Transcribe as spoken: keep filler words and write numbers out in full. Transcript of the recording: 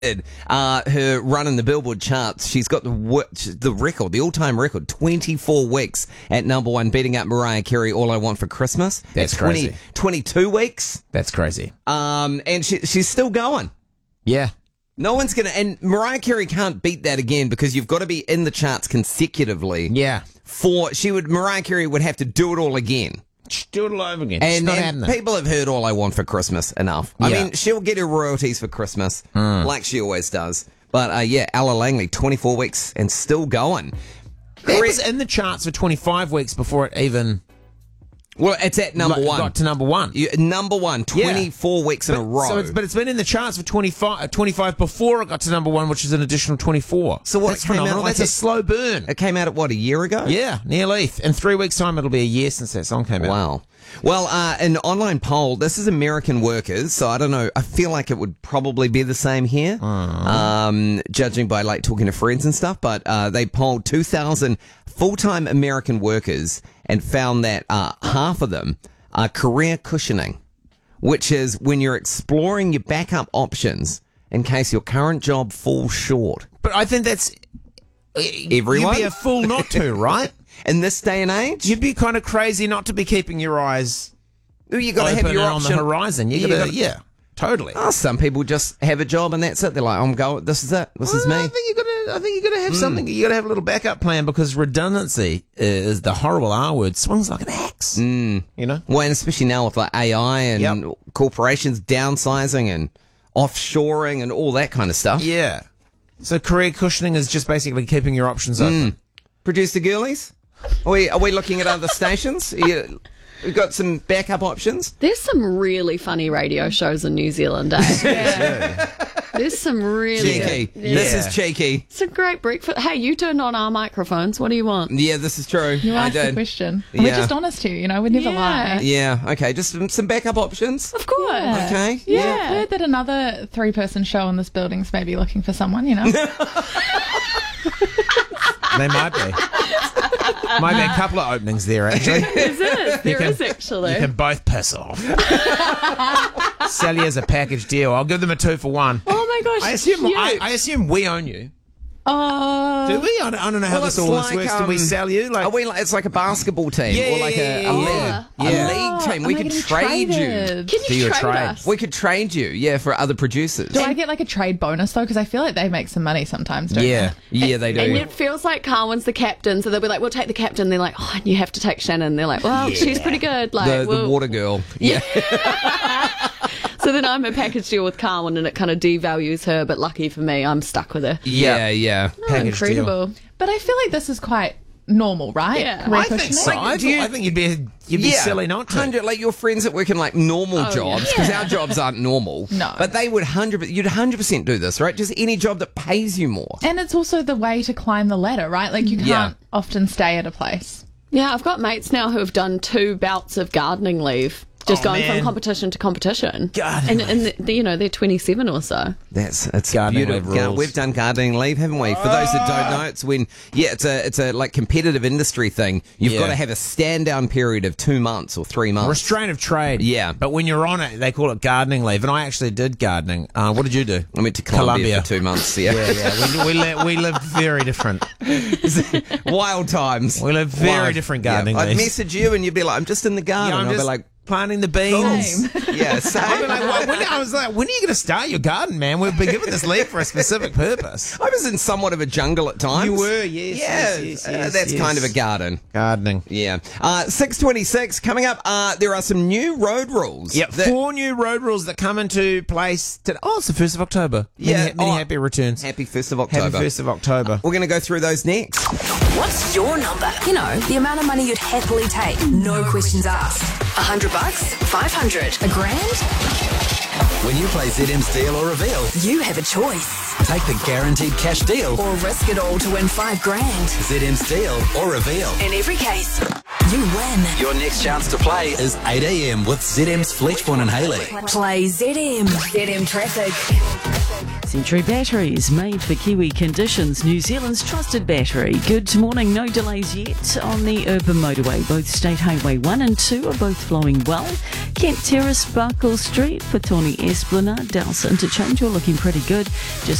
Uh, her run in the Billboard charts, she's got the the record, the all-time record, twenty-four weeks at number one, beating up Mariah Carey, All I Want for Christmas. That's twenty, crazy. twenty-two weeks. That's crazy. Um, and she, she's still going. Yeah. No one's going to, and Mariah Carey can't beat that again because you've got to be in the charts consecutively. Yeah. For, she would, Mariah Carey would have to do it all again. Do it all over again. And, not and people have heard All I Want for Christmas enough. I Yeah. mean, she'll get her royalties for Christmas, like she always does. But, uh, yeah, Ella Langley, twenty-four weeks and still going. It was in the charts for twenty-five weeks before it even... Well, it's at number like, one. got to number one. You, number one, twenty-four Yeah. weeks in But- a row. So it's, but it's been in the charts for twenty-five, twenty-five before it got to number one, which is an additional twenty-four. So what, That's it came out phenomenal. like That's a it- slow burn. It came out at, what, a year ago? Yeah, nearly. In three weeks' time, it'll be a year since that song came out. Wow. Well, uh, an online poll, this is American workers, so I don't know, I feel like it would probably be the same here, um, judging by like talking to friends and stuff, but uh, they polled two thousand full-time American workers and found that uh, half of them are career cushioning, which is when you're exploring your backup options in case your current job falls short. But I think that's... Everyone? You'd be a fool not to, right? In this day and age, You'd be kind of crazy not to be keeping your eyes you got to open have your and on option the horizon. You You gotta, gotta- yeah, totally. Oh, some people just have a job and that's it. They're like, I'm going. This is it. This is Well, I me. think you gotta. I think you gotta have something. You gotta have a little backup plan because redundancy is the horrible R word. Swings like an axe. Mm. You know. Well, and especially now with like A I and Yep. corporations downsizing and offshoring and all that kind of stuff. Yeah. So career cushioning is just basically keeping your options open. Producer girlies, are we are we looking at other stations? You, we've got some backup options. There's some really funny radio shows in New Zealand, eh? There's some really Cheeky. good. This Yeah. is cheeky. It's a great breakfast. Hey, you turned on our microphones. What do you want? Yeah, this is true. You I asked the did. question. Yeah. We're just honest here, you know, we never Yeah. lie. Yeah. Okay. Just some, some backup options. Of course. Yeah. Okay. I've Yeah. heard that another three-person show in this building's maybe looking for someone, you know. They might be. Might be a couple of openings there actually. Is it? There can- is actually. You can both piss off. Sell you as a package deal. I'll give them a two for one. Oh my gosh. I assume cute. I, I assume we own you. Oh, Do we? I don't, I don't know how Well, this it's all like, works. Do we um, sell you? Like, Are we like, it's like a basketball team Yeah, or like yeah, a, yeah, a, yeah. league, Yeah. a league team. am We I could getting trade you. traded? Can Do you you trade trade? us? We could trade you, yeah, for other producers. do I get like a trade bonus though? Because I feel like they make some money sometimes, don't yeah. Yeah, they do. And it feels like Carwin's the captain, so they'll be like, "We'll take the captain." They're like, "Oh, and you have to take Shannon." They're like, "Well, she's pretty good." Like, the, the well- water girl. Yeah. So then I'm a package deal with Carwin, and it kind of devalues her. But lucky for me, I'm stuck with her. Yeah, yeah. Oh, Package deal. incredible. But I feel like this is quite normal, right? Yeah. Career I think cushioning? so. I, do you- I think you'd be you'd be yeah, silly not to. Hundred, like your friends that work in like normal Oh, jobs, yeah. because Yeah. our jobs aren't normal. No. but they would hundred. You'd hundred percent do this, right? Just any job that pays you more. And it's also the way to climb the ladder, right? Like you can't Yeah. often stay at a place. Yeah, I've got mates now who have done two bouts of gardening leave. Just Oh, going man. from competition to competition. Gardening and, and the, you know, they're twenty-seven or so. That's it's Gardening beautiful. leave Gar- rules. We've done gardening leave, haven't we? For those that don't know, it's when yeah, it's a it's a like competitive industry thing. You've Yeah. got to have a stand down period of two months or three months. Restraint of trade. Yeah. But when you're on it, they call it gardening leave. And I actually did gardening. Uh, what did you do? I went to Colombia, Colombia. for two months. Yeah, Yeah, yeah. We, we, li- we live very different. wild times. We live very Wild. different gardening Yeah. I'd leaves. message you and you'd be like, "I'm just in the garden." Yeah, I'm I'll just be like, planting the beans. Yeah, same. I'd be like, well, when, I was like, when are you going to start your garden, man? We've been given this leave for a specific purpose. I was in somewhat of a jungle at times. You were, yes, Yeah, yes, yes, uh, yes, that's yes. kind of a garden. Gardening. Yeah. Uh, six twenty-six, coming up, uh, there are some new road rules. Yep, that- four new road rules that come into place today. Oh, it's the first of October. Many, Yeah, many oh, happy returns. Happy first of October. Happy first of October. We're going to go through those next. What's your number? You know, the amount of money you'd happily take. No questions asked. A hundred bucks? Five hundred? A grand? When you play Z M's Deal or Reveal, You have a choice. take the guaranteed cash deal. Or risk it all to win five grand. Z M's Deal or Reveal. In every case, you win. Your next chance to play is eight a.m. with Z M's Fletchborn and Haley. Play Z M. Z M Traffic. Century Batteries, made for Kiwi conditions, New Zealand's trusted battery. Good morning, no delays yet on the urban motorway. Both State Highway one and two are both flowing well. Kent Terrace, Barkle Street, Petone Esplanade, Dallas Interchange, all looking pretty good. Just